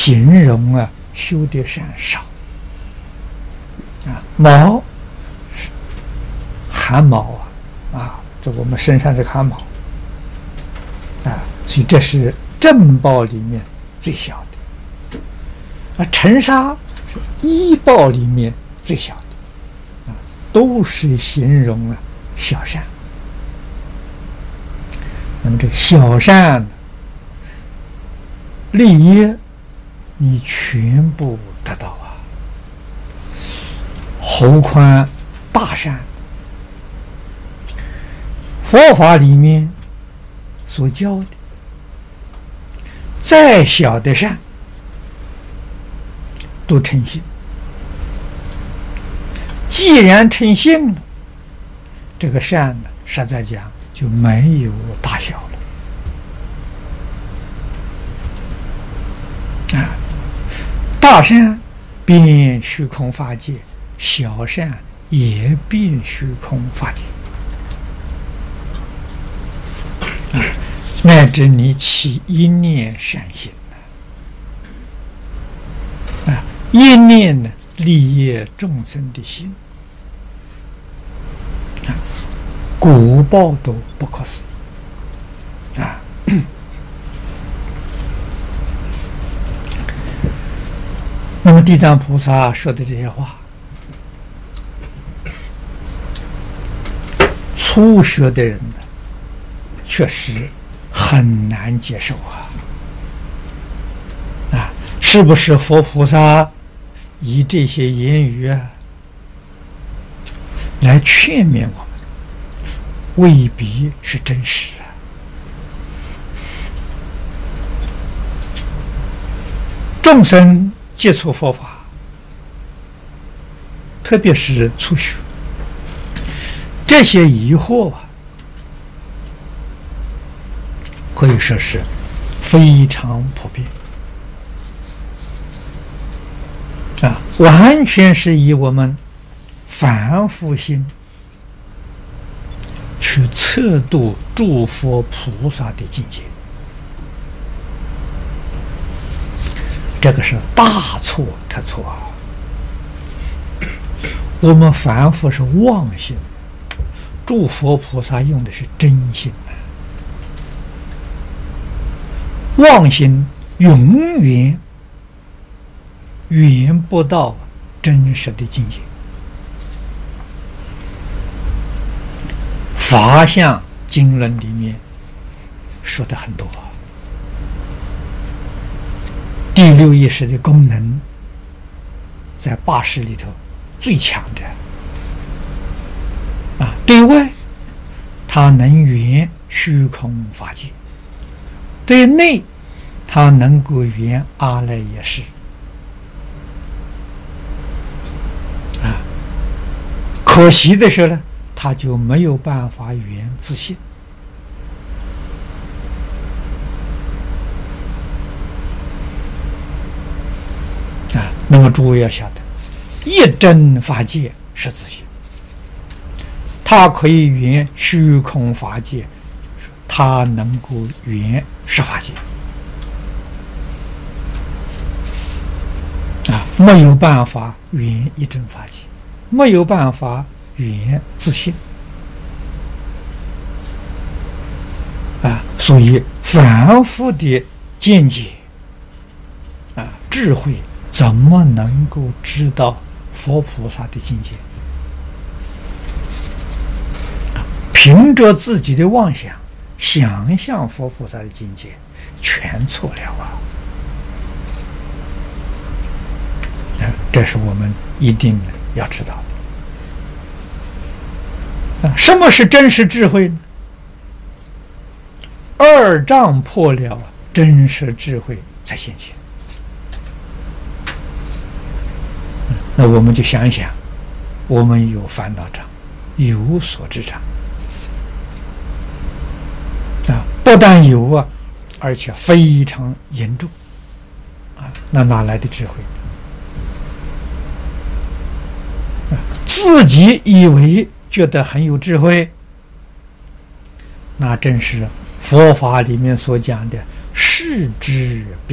形容修的善少毛是汗毛这我们身上这汗毛所以这是正报里面最小的尘沙是依报里面最小的都是形容小善。那么这个小善利益你全部得到何况大善？佛法里面所教的再小的善都成性，既然成性了，这个善呢，实在讲就没有大小了大善遍虚空法界，小善也遍虚空法界乃至你起一念善心一念呢利益众生的心果报都不可思议那么地藏菩萨说的这些话，初学的人呢，确实很难接受是不是佛菩萨以这些言语来劝勉我们，未必是真实众生接触佛法，特别是初学，这些疑惑可以说是非常普遍完全是以我们凡夫心去测度诸佛菩萨的境界，这个是大错特错我们凡夫是妄心，诸佛菩萨用的是真心妄心永远圆不到真实的境界。法相经论里面说的很多第六意识的功能在八识里头最强的对外它能圆虚空法界，对内它能够圆阿赖耶识可惜的是呢，他就没有办法圆自性那么诸位要晓得，一真法界是自性，它可以圆虚空法界，它能够圆十法界没有办法圆一真法界，没有办法圆自性所以凡夫的见解智慧怎么能够知道佛菩萨的境界？凭着自己的妄想想象佛菩萨的境界，全错了这是我们一定要知道的什么是真实智慧呢？二障破了，真实智慧才现前那我们就想一想，我们有烦恼障，有所知障不但有而且非常严重那哪来的智慧？自己以为觉得很有智慧，那正是佛法里面所讲的视之